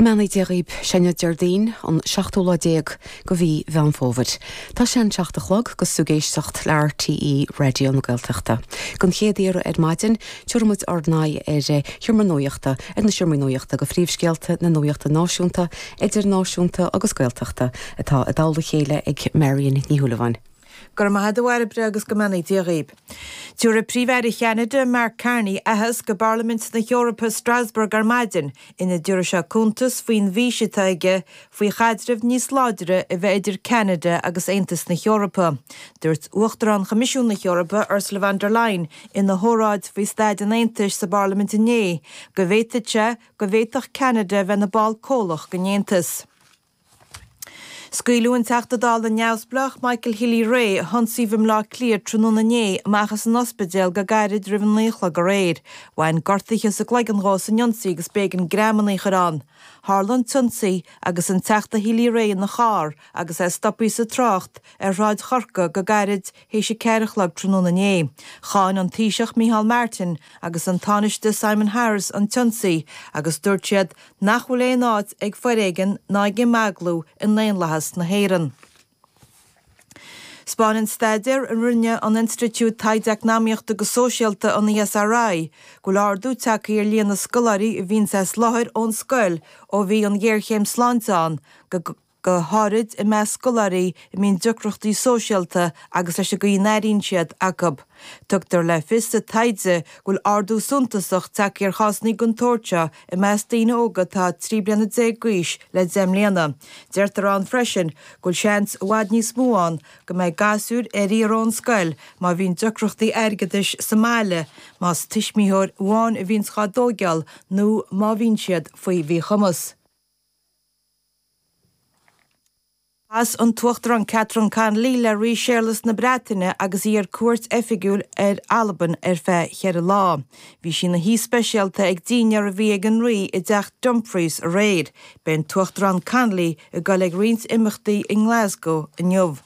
Gomanaí déirib Senne Jardín an 16 go bhí bhean fómhaid. Tá sé 16 go sugéisteach lear RTE Radio na Gaeltachta. Gon chéadíar maidin, tuairmid ordnaí thiúrma nuachta, na siúrma nuachta go phríomhscéalta na nuachta náisiúnta, idir náisiúnta agus Gaeltachta atá adála chéile ag Marion ní Húlaháin. Gur mahadhhair bregus gomanaí déirib. Tuair a príomhhead Cheanada Mark Carney ahas go Parliament na Eorpa Strasbourg ar maidin ina dúra se cúntas faoin bhíse taige faoi chaidirmh níos láidre a bheith idir Canada agus Aontas na Eorpa. Dúirt uachtar an Comisiún na Eorpa Ursula von der Leyen ina hóráid faoi Stáid an Aontas sa Parliament inné, go bhhéiteach Canada bheith na ball cólach go Aontas. Scaoileúin teachtadal an neamhsblach Michael Healy-Rae honsíbhim lá clír trúna nané amachchas an ospidéal go gairid rivan léchla go réir, bhain gortaiche sa gleigan rás an Jonsaí agus bégan gramannaí chorán. Harlan Tunsaí agus an teachta Healy-Rae na chár agus stoppaí sa trácht ráid chorca go gairid hééis sé ceirichlaag trúna nané. Cháin an Taoiseach Micheál Martin agus an tánaiste Simon Harris an Tunsaí agus dúirt siad nach bhfuil éon áit ag foiréigean ná ag maglú in léonlahas na héireann. Spáinn staidir an rinne an Institiúid Taideachnaíochta go sóisialta an ESRI, go lárdú takeí ar líana scoláirí a bhín sa sláthir ón scoil ó bhí an ggéirchéim sláinteán go hárid I meas scoláirí I mín ducrochtaí sóisialta agus leis go inéiríonn siad acab. Tugtar le fista taidse gúil ardú suntasach takeí ar chasnaí guntóirte I meas daoine óga tá 3 bliana 10 guis le déimléana. Deirtar an freisin gúil seans bhhaid níos móán go mbeidh gasúr ar scoil má bhín ducrochtaí airgeadais sa máile más tuismíthir bháin a bhín chadógeal nó má bhín siad faoi bhí chumas. As an tuachtar an Catherine Conley le rí Searlas na Breataine agus í ar cuairt effigiúil ar Alban ar feadh chear lá. Bhí sin na hí speisialta ag daoine ar a bhí ag an rí I dteach Dumfries a réir, ben tuachtar an Conley I gcuil ag rions imachtaí in Glasgow inniuh.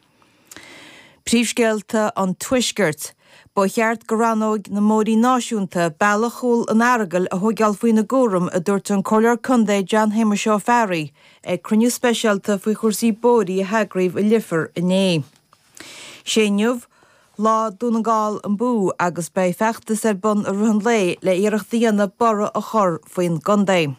Príomhscéalta an Tuisgurt. Ba cheart go ranóg na mórí náisiúnta bailachúil an airgeal a thugeal faoin na gúram a dúirt an Choláir Conde John Himmershaw Ferry ag cruinniú speisialta faoi chursaí bórí a heagraíomh I lifer inné. Séinniuh lá dúna gáil an bú agus bei feachtas ar bun a ruhan le iarachtaíanna bara a chur faoin Conde.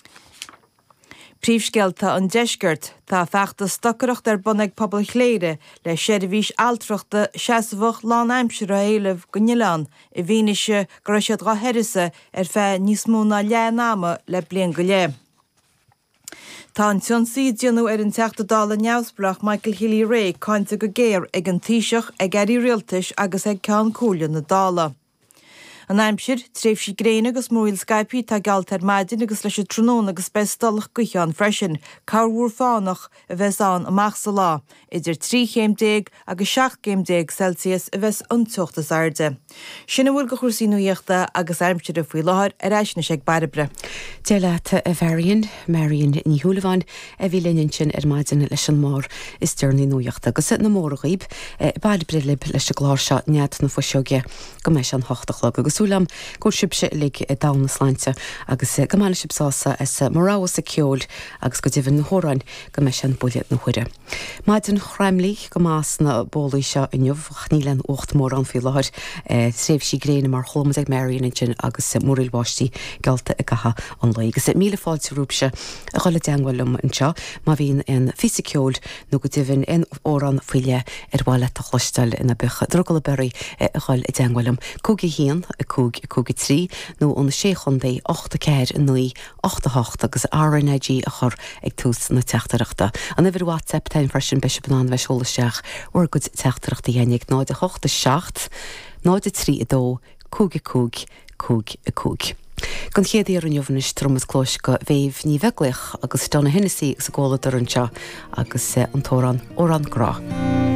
Príomhscéalta an Deisgurt tá feachtas stocareacht ar bun ag pobl chléire le seirbhís altrachta seasamhach lán aimsir a éileh go Nnileán I bhíneise go raibh siad heirise ar feadh níos mó ná leannáma le bliain go léir. Tá an Tunsaí déanú ar an teachtadal an neamhsblach Michael Healy-Rae cáinte go géir ag an Taoiseach ag éirí rialtais agus ag ceann cúla na dála. An aimsir tréimh sí gréine agus múil Skype tá gealt ar maidin agus leis trónón agus bestalach goicheán freisin, carhúr fánach a bheits an amach sa lá, idir 3 agus 7 Celsius a bheits antuachtas airde. Sinna bhfuil go chursaí nuíochta agus aimsir a faoi láthir ar eisna sé barabre. Déileta a Marion ní Húlaháin a bhí leinn sin ar maidin leis an mór is dearnaí nuíochta agus na mór ghaib barabre lib leis gláir seo nead na foiseoge go meis an 8 agus Súlam go sibse lig dána sláinte agus gomána sibsása is morráhas a ceol agus go dtíhann na hóráin go meis an buliad na chuire. Maidin chraimlí go más na bólaí seo inniuh chnílen 8 mór an fi láthir tréimh sí gréine mar cholmas ag Marion sin agus mórail báistí gealta a gaha an lá. Agus míle fáilte rúbse a chola deanghfuilm an seo má bhíon an fisiceol nó go dtíhann in órán fuile ar bháile a chluisteil ina bucha drogal berí a choil i deanghfuilm cúgi hían cúgi 3 nó an 6 8 ceir in nuí 8 agus RNIG a chur ag tús na teachtareachta. An ifir WhatsApp tain freisin bise banán bheith seolaisteach or go teachtareachta dhéananig 9 8 7 9 3 2 cúg. Gan chéad ar an jofnis tromas clóis go bhéh ní bheaglaich agus donna Hennessy sa ggóla ar an seo agus an tóran órán grá.